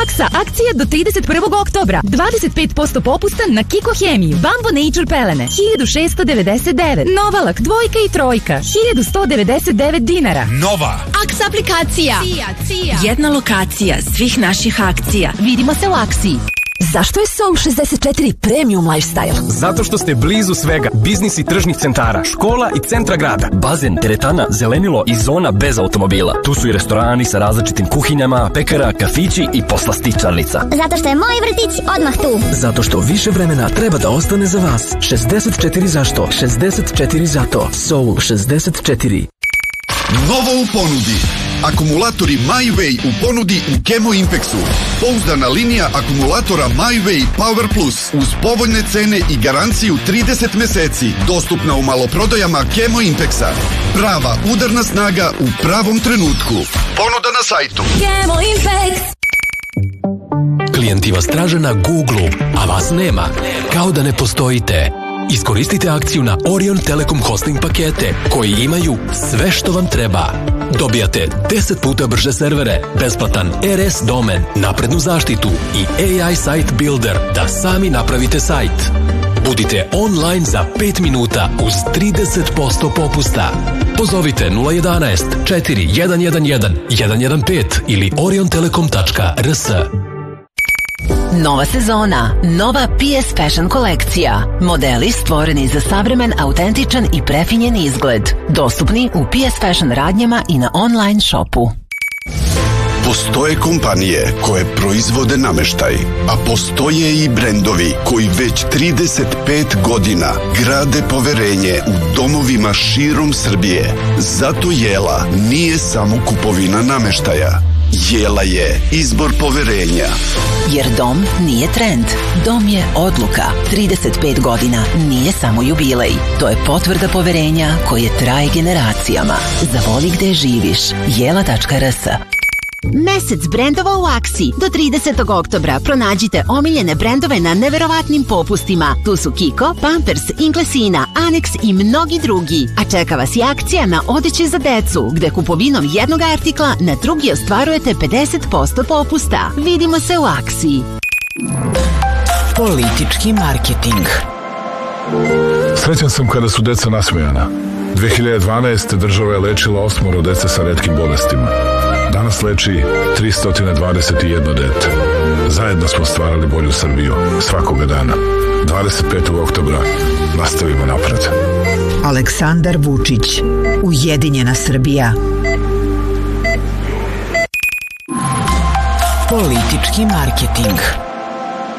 Aksa akcija do 31. oktobra. 25% popusta na Kiko Hemiju. Bambo Nature pelene 1699. Novalak dvojka i trojka 1199 dinara. Nova Aksa aplikacija. Cija. Jedna lokacija svih naših akcija. Vidimo se u Aksiji. Zašto je Soul 64 premium lifestyle? Zato što ste blizu svega, biznis i tržnih centara, škola i centra grada. Bazen, teretana, zelenilo i zona bez automobila. Tu su i restorani sa različitim kuhinjama, pekara, kafići i poslastičarnica. Zato što je moj vrtić odmah tu. Zato što više vremena treba da ostane za vas. 64 zašto? 64 zato. Soul 64. Novo u ponudi. Akumulatori MyWay u ponudi u Chemo Impexu. Pouzdana linija akumulatora MyWay Power Plus uz povoljne cene i garanciju 30 meseci. Dostupna u maloprodajama Chemo Impexa. Prava udarna snaga u pravom trenutku. Ponuda na sajtu. Chemo Impex. Klijenti vas traže na Google, a vas nema. Kao da ne postojite. Iskoristite akciju na Orion Telekom hosting pakete koji imaju sve što vam treba. Dobijate 10 puta brže servere, besplatan RS domen, naprednu zaštitu i AI Site Builder da sami napravite sajt. Budite online za 5 minuta uz 30% popusta. Pozovite 011 4111 115 ili oriontelekom.rs. Nova sezona, nova PS Fashion kolekcija. Modeli stvoreni za savremen, autentičan i prefinjen izgled. Dostupni u PS Fashion radnjama i na online shopu. Postoje kompanije koje proizvode nameštaj, a postoje i brendovi koji već 35 godina grade poverenje u domovima širom Srbije. Zato Jela nije samo kupovina nameštaja. Jela je izbor poverenja. Jer dom nije trend, dom je odluka. 35 godina nije samo jubilej. To je potvrda poverenja koje traje generacijama. Zavoli gde živiš. Jela.rs. Mesec brendova u akciji. Do 30. oktobra pronađite omiljene brendove na neverovatnim popustima. Tu su Kiko, Pampers, Inglesina, Annex i mnogi drugi. A čeka vas i akcija na odeće za decu, gde kupovinom jednog artikla na drugi ostvarujete 50% popusta. Vidimo se u akciji. Politički marketing. Srećan sam kada su deca nasmejana. 2012. država je lečila 8 dece sa retkim bolestima. Danas leči 321 dete. Zajedno smo stvarali bolju Srbiju svakoga dana. 25. oktobra nastavimo napred. Aleksandar Vučić, Ujedinjena Srbija. Politički marketing.